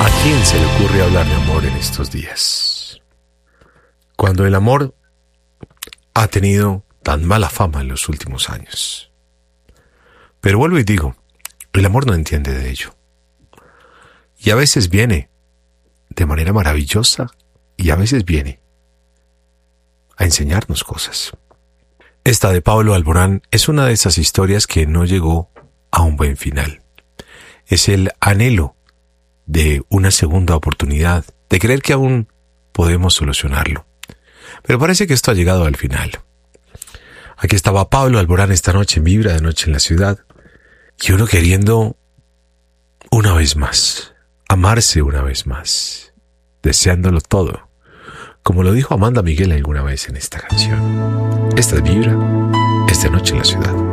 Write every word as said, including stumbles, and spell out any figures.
¿A quién se le ocurre hablar de amor en estos días? Cuando el amor ha tenido tan mala fama en los últimos años. Pero vuelvo y digo, el amor no entiende de ello. Y a veces viene de manera maravillosa y a veces viene a enseñarnos cosas. Esta de Pablo Alborán es una de esas historias que no llegó a un buen final. Es el anhelo de una segunda oportunidad, de creer que aún podemos solucionarlo. Pero parece que esto ha llegado al final. Aquí estaba Pablo Alborán esta noche en Vibra de Noche en la Ciudad, y uno queriendo una vez más, amarse una vez más, deseándolo todo, como lo dijo Amanda Miguel alguna vez en esta canción. Esta es Vibra, esta noche en la Ciudad.